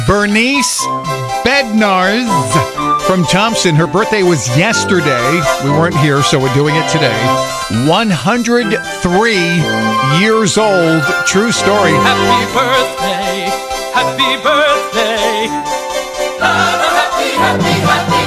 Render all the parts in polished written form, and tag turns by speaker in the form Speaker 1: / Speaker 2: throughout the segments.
Speaker 1: Bernice Bednarz from Thompson. Her birthday was yesterday. We weren't here, so we're doing it today. 103 years old. True story.
Speaker 2: Happy birthday. Happy birthday. Happy, happy, happy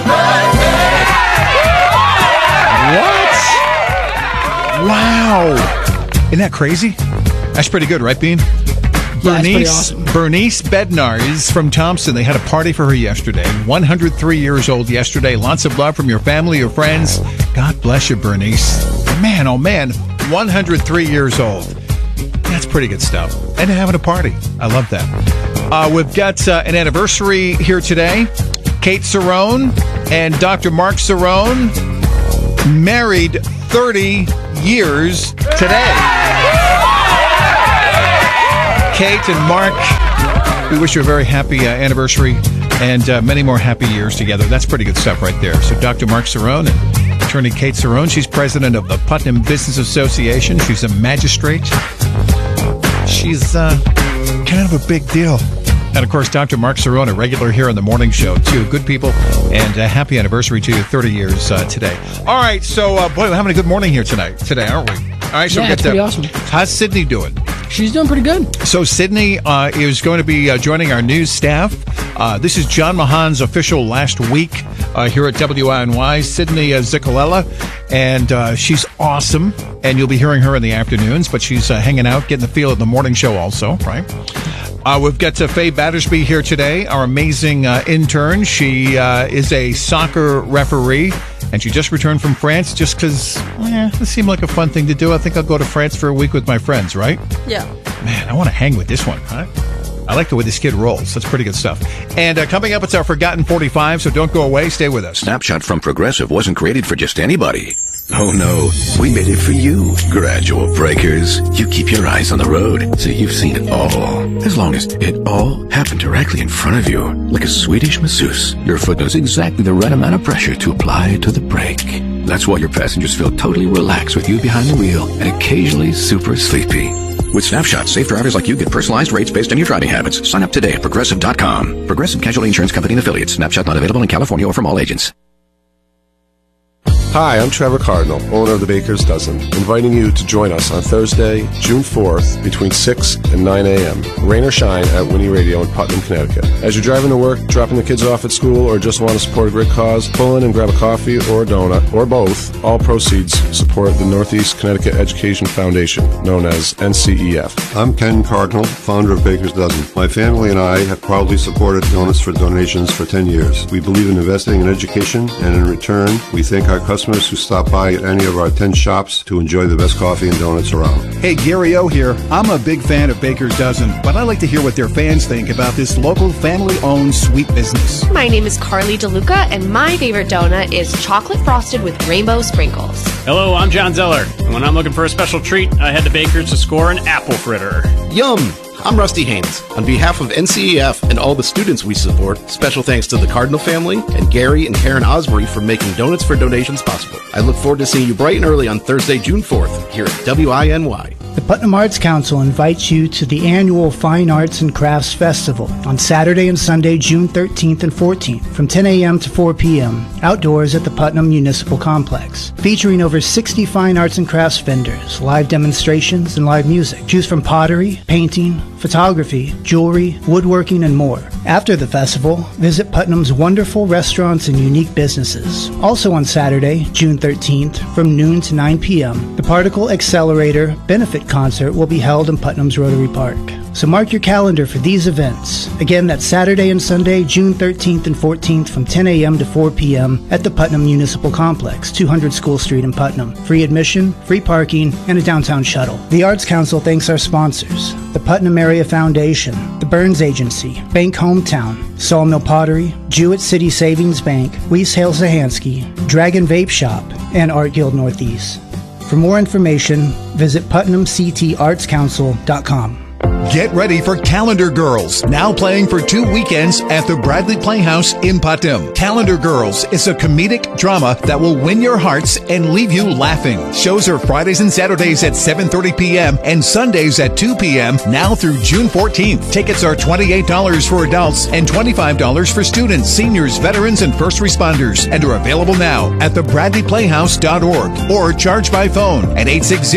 Speaker 2: birthday.
Speaker 1: What? Wow. Isn't that crazy? That's pretty good, right, Bean?
Speaker 3: Yeah, awesome.
Speaker 1: Bernice Bednarz from Thompson. They had a party for her yesterday. 103 years old yesterday. Lots of love from your family, your friends. God bless you, Bernice. Man, oh man, 103 years old. That's pretty good stuff. And having a party. I love that. We've got an anniversary here today. Kate Cerrone and Dr. Mark Cerrone married 30 years today. Kate and Mark, we wish you a very happy anniversary and many more happy years together. That's pretty good stuff right there. So Dr. Mark Cerrone and attorney Kate Cerrone, she's president of the Putnam Business Association. She's a magistrate. She's kind of a big deal. And, of course, Dr. Mark Cerrone, a regular here on the morning show, too. Good people, and a happy anniversary to you, 30 years today. All right, so, boy, we're having a good morning here today, aren't we? All right, so
Speaker 3: yeah, it's pretty awesome.
Speaker 1: How's Sydney doing?
Speaker 3: She's doing pretty good.
Speaker 1: So Sydney is going to be joining our news staff. This is John Mahan's official last week here at WINY. Sydney Ziccolella, and she's awesome. And you'll be hearing her in the afternoons, but she's hanging out, getting the feel of the morning show also, right? We've got Faye Battersby here today, our amazing intern. She is a soccer referee. And she just returned from France just because, it seemed like a fun thing to do. I think I'll go to France for a week with my friends, right?
Speaker 4: Yeah.
Speaker 1: Man, I want to hang with this one, huh? I like the way this kid rolls. That's pretty good stuff. And coming up, it's our Forgotten 45, so don't go away. Stay with us.
Speaker 5: Snapshot from Progressive wasn't created for just anybody. Oh, no. We made it for you. Gradual breakers. You keep your eyes on the road, so you've seen it all. As long as it all happened directly in front of you. Like a Swedish masseuse, your foot knows exactly the right amount of pressure to apply to the brake. That's why your passengers feel totally relaxed with you behind the wheel and occasionally super sleepy. With Snapshot, safe drivers like you get personalized rates based on your driving habits. Sign up today at Progressive.com. Progressive Casualty Insurance Company and Affiliates. Snapshot not available in California or from all agents.
Speaker 6: Hi, I'm Trevor Cardinal, owner of the Baker's Dozen, inviting you to join us on Thursday, June 4th, between 6 and 9 a.m., rain or shine at Winnie Radio in Putnam, Connecticut. As you're driving to work, dropping the kids off at school, or just want to support a great cause, pull in and grab a coffee or a donut, or both. All proceeds support the Northeast Connecticut Education Foundation, known as NCEF.
Speaker 7: I'm Ken Cardinal, founder of Baker's Dozen. My family and I have proudly supported Donuts for Donations for 10 years. We believe in investing in education, and in return, we thank our customers who stop by at any of our 10 shops to enjoy the best coffee and donuts around.
Speaker 8: Hey, Gary O here. I'm a big fan of Baker's Dozen, but I like to hear what their fans think about this local family-owned sweet business.
Speaker 9: My name is Carly DeLuca, and my favorite donut is chocolate frosted with rainbow sprinkles.
Speaker 10: Hello, I'm John Zeller, and when I'm looking for a special treat, I head to Baker's to score an apple fritter.
Speaker 11: Yum! I'm Rusty Haynes. On behalf of NCEF and all the students we support, special thanks to the Cardinal family and Gary and Karen Osbury for making Donuts for Donations possible. I look forward to seeing you bright and early on Thursday, June 4th, here at WINY.
Speaker 12: The Putnam Arts Council invites you to the annual Fine Arts and Crafts Festival on Saturday and Sunday, June 13th and 14th, from 10 a.m. to 4 p.m., outdoors at the Putnam Municipal Complex, featuring over 60 fine arts and crafts vendors, live demonstrations, and live music. Choose from pottery, painting, photography, jewelry, woodworking, and more. After the festival, visit Putnam's wonderful restaurants and unique businesses. Also on Saturday, June 13th, from noon to 9 p.m., the Particle Accelerator Benefit Concert will be held in Putnam's Rotary Park. So mark your calendar for these events. Again, that's Saturday and Sunday, June 13th and 14th from 10 a.m. to 4 p.m. at the Putnam Municipal Complex, 200 School Street in Putnam. Free admission, free parking, and a downtown shuttle. The Arts Council thanks our sponsors: the Putnam Area Foundation, the Burns Agency, Bank Hometown, Sawmill Pottery, Jewett City Savings Bank, Weiss Hale Zahansky, Dragon Vape Shop, and Art Guild Northeast. For more information, visit PutnamCTArtsCouncil.com.
Speaker 8: Get ready for Calendar Girls, now playing for 2 weekends at the Bradley Playhouse in Putnam. Calendar Girls is a comedic drama that will win your hearts and leave you laughing. Shows are Fridays and Saturdays at 7:30 p.m. and Sundays at 2 p.m. now through June 14th. Tickets are $28 for adults and $25 for students, seniors, veterans, and first responders, and are available now at thebradleyplayhouse.org or charge by phone at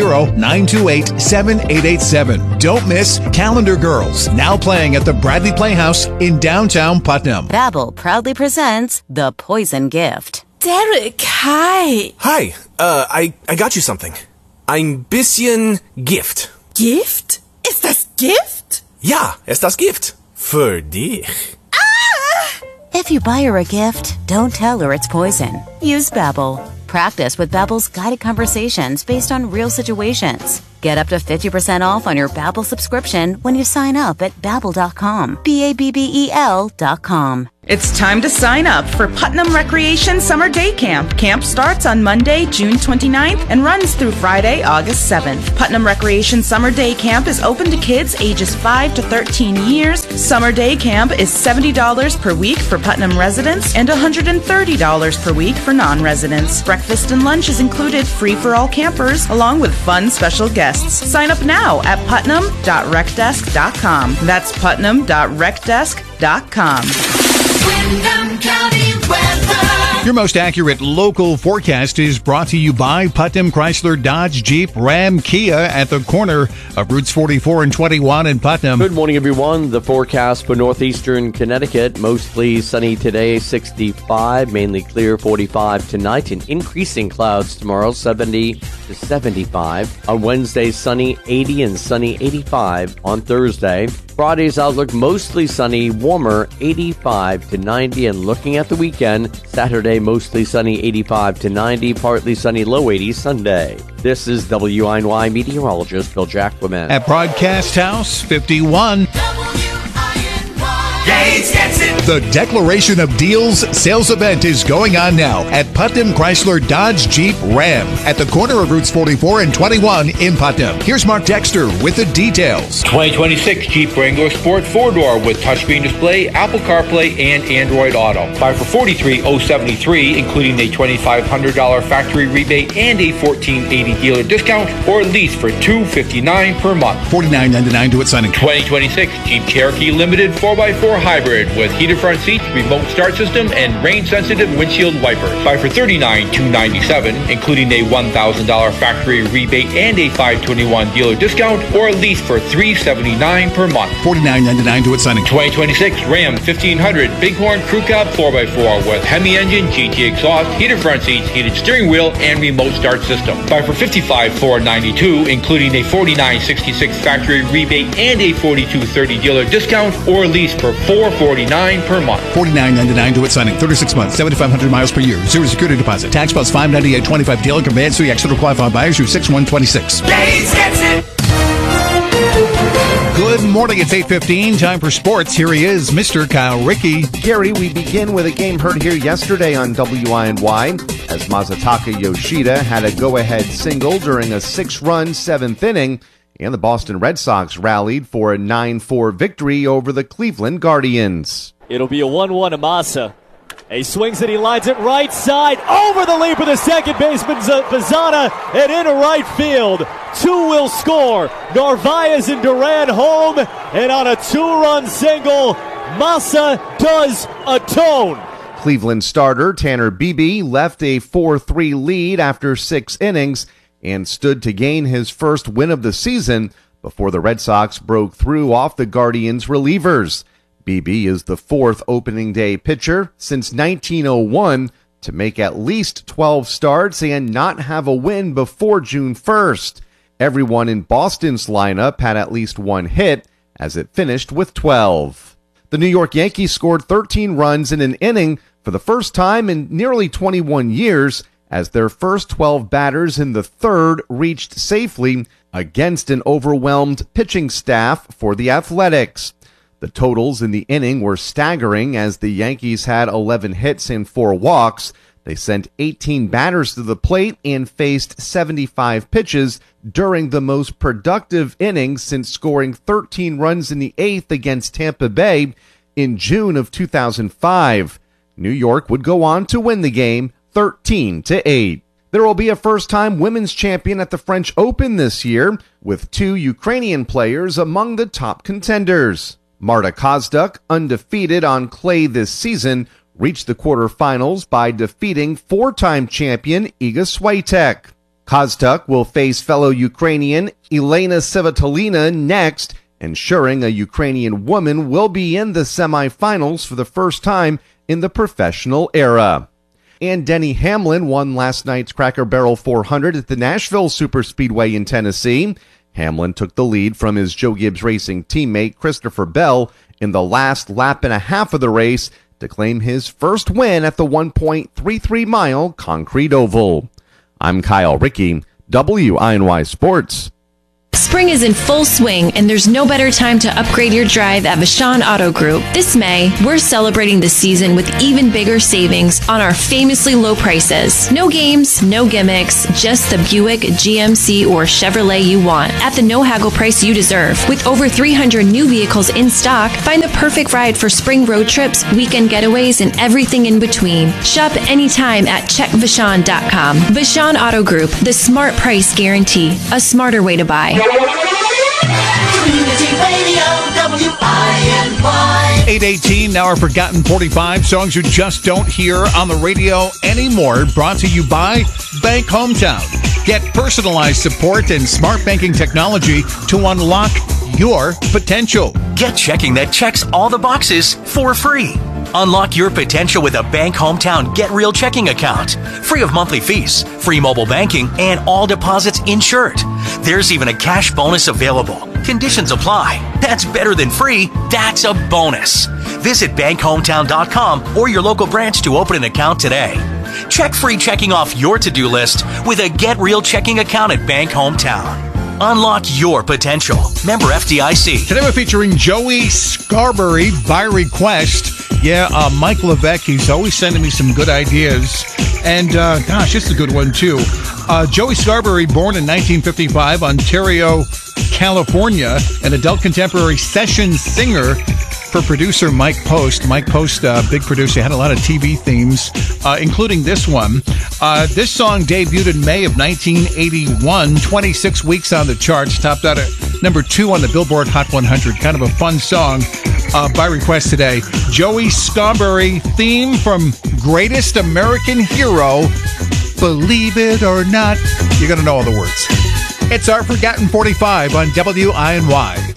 Speaker 8: 860-928-7887. Don't miss Calendar Girls, now playing at the Bradley Playhouse in downtown Putnam.
Speaker 4: Babbel proudly presents The Poison Gift.
Speaker 13: Derek, hi.
Speaker 14: Hi, I got you something. Ein bisschen Gift.
Speaker 13: Gift? Ist das Gift?
Speaker 14: Ja, ist das Gift. Für dich.
Speaker 4: If you buy her a gift, don't tell her it's poison. Use Babbel. Practice with Babbel's guided conversations based on real situations. Get up to 50% off on your Babbel subscription when you sign up at Babbel.com. Babbel.com.
Speaker 15: It's time to sign up for Putnam Recreation Summer Day Camp. Camp starts on Monday, June 29th and runs through Friday, August 7th. Putnam Recreation Summer Day Camp is open to kids ages 5 to 13 years. Summer Day Camp is $70 per week for Putnam residents and $130 per week for non-residents. Breakfast and lunch is included, free for all campers, along with fun special guests. Sign up now at putnam.recdesk.com. That's putnam.recdesk.com.
Speaker 2: Windham County weather.
Speaker 1: Your most accurate local forecast is brought to you by Putnam Chrysler Dodge Jeep Ram Kia at the corner of Routes 44 and 21 in Putnam.
Speaker 16: Good morning, everyone. The forecast for northeastern Connecticut, mostly sunny today, 65, mainly clear, 45 tonight, and increasing clouds tomorrow, 70 to 75. On Wednesday, sunny, 80 and sunny, 85 on Thursday. Friday's outlook, mostly sunny, warmer, 85 to 90. And looking at the weekend, Saturday, mostly sunny, 85 to 90. Partly sunny, low 80s Sunday. This is WINY meteorologist Bill Jacquemin.
Speaker 1: At Broadcast House 51.
Speaker 2: Gates gets it.
Speaker 1: The Declaration of Deals sales event is going on now at Putnam Chrysler Dodge Jeep Ram at the corner of Routes 44 and 21 in Putnam. Here's Mark Dexter with the details.
Speaker 17: 2026 Jeep Wrangler Sport 4-door with touchscreen display, Apple CarPlay, and Android Auto. Buy for $43,073, including a $2,500 factory rebate and a $1,480 dealer discount, or lease for $259 per month.
Speaker 1: $49.99 to its signing.
Speaker 17: 2026 Jeep Cherokee Limited 4x4 Hybrid with heated front seats, remote start system, and rain-sensitive windshield wipers. Buy for $39,297, including a $1,000 factory rebate and a $521 dealer discount, or a lease for $379 per month.
Speaker 1: $49.99 to its signing.
Speaker 17: 2026 Ram 1500 Bighorn Crew Cab 4x4 with Hemi engine, GT exhaust, heated front seats, heated steering wheel, and remote start system. Buy for $55,492, including a $49.66 factory rebate and a $42.30 dealer discount, or a lease for $449 per month.
Speaker 1: $49.99 to its signing. 36 months, 7,500 miles per year. Zero security deposit. Tax plus $598.25 dealer. Conveyance 3 extra qualified buyers through 6/126.
Speaker 2: Gates gets it.
Speaker 1: Good morning. It's 8:15. Time for sports. Here he is, Mr. Kyle Rickey.
Speaker 18: Gary, we begin with a game heard here yesterday on WINY as Masataka Yoshida had a go-ahead single during a 6-run 7th inning, and the Boston Red Sox rallied for a 9-4 victory over the Cleveland Guardians.
Speaker 19: It'll be a 1-1 to Massa. He swings it, he lines it right side, over the leap of the second baseman, Bazana, and into right field. 2 will score. Narvaez and Duran home, and on a 2-run single, Massa does atone.
Speaker 18: Cleveland starter Tanner Beebe left a 4-3 lead after 6 innings and stood to gain his first win of the season before the Red Sox broke through off the Guardians' relievers. Beebe is the 4th opening day pitcher since 1901 to make at least 12 starts and not have a win before June 1st. Everyone in Boston's lineup had at least 1 hit, as it finished with 12. The New York Yankees scored 13 runs in an inning for the first time in nearly 21 years, as their first 12 batters in the 3rd reached safely against an overwhelmed pitching staff for the Athletics. The totals in the inning were staggering as the Yankees had 11 hits and 4 walks. They sent 18 batters to the plate and faced 75 pitches during the most productive innings since scoring 13 runs in the 8th against Tampa Bay in June of 2005. New York would go on to win the game 13-8. There will be a first-time women's champion at the French Open this year, with 2 Ukrainian players among the top contenders. Marta Kozduk, undefeated on clay this season, reached the quarterfinals by defeating 4-time champion Iga Swiatek. Kozduk will face fellow Ukrainian Elena Svitolina next, ensuring a Ukrainian woman will be in the semifinals for the first time in the professional era. And Denny Hamlin won last night's Cracker Barrel 400 at the Nashville Superspeedway in Tennessee. Hamlin took the lead from his Joe Gibbs Racing teammate Christopher Bell in the last lap and a half of the race to claim his first win at the 1.33-mile concrete oval. I'm Kyle Rickey, WINY Sports.
Speaker 20: Spring is in full swing, and there's no better time to upgrade your drive at Vachon Auto Group. This May, we're celebrating the season with even bigger savings on our famously low prices. No games, no gimmicks, just the Buick, GMC, or Chevrolet you want at the no-haggle price you deserve. With over 300 new vehicles in stock, find the perfect ride for spring road trips, weekend getaways, and everything in between. Shop anytime at checkvachon.com. Vachon Auto Group, the smart price guarantee, a smarter way to buy.
Speaker 2: Community Radio, WINY.
Speaker 1: 8:18, now our forgotten 45 songs you just don't hear on the radio anymore. Brought to you by Bank Hometown. Get personalized support and smart banking technology to unlock your potential.
Speaker 21: Get checking that checks all the boxes for free. Unlock your potential with a Bank Hometown Get Real checking account. Free of monthly fees, free mobile banking, and all deposits insured. There's even a cash bonus available. Conditions apply. That's better than free. That's a bonus. Visit bankhometown.com or your local branch to open an account today. Check free checking off your to-do list with a Get Real checking account at Bank Hometown. Unlock your potential. Member FDIC.
Speaker 1: Today we're featuring Joey Scarberry by request. Yeah, Mike Levesque, he's always sending me some good ideas. And, gosh, this is a good one, too. Joey Scarberry, born in 1955, Ontario, California, an adult contemporary session singer for producer Mike Post. Mike Post, big producer, had a lot of TV themes, including this one. This song debuted in May of 1981, 26 weeks on the charts, topped out at number 2 on the Billboard Hot 100. Kind of a fun song by request today. Joey Scarberry theme from Greatest American Hero. Believe it or not, you're going to know all the words. It's our Forgotten 45 on WINY.